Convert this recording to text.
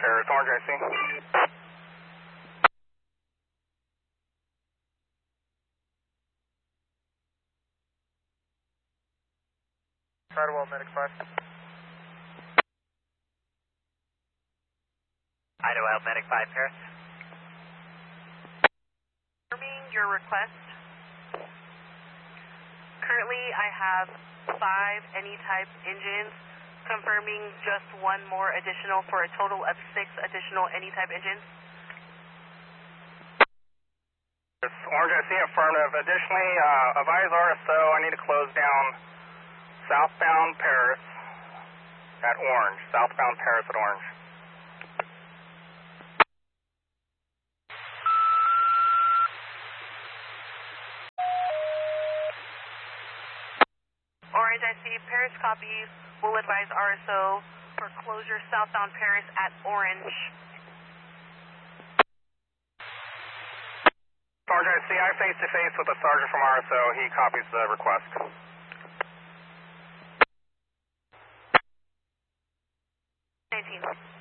Paris, Orange IC. Sidewall, Medic 5. Idaho, Medic 5, Paris. Confirming your request. Currently, I have 5 any-type engines, confirming just one more additional for a total of 6 additional any-type engines. Orange IC, affirmative. Additionally, advise RSO, I need to close down southbound Paris at Orange. Southbound Paris at Orange. Orange IC, Paris copies. Will advise RSO for closure southbound Paris at Orange. Sergeant IC, I face-to-face with a sergeant from RSO. He copies the request. 19.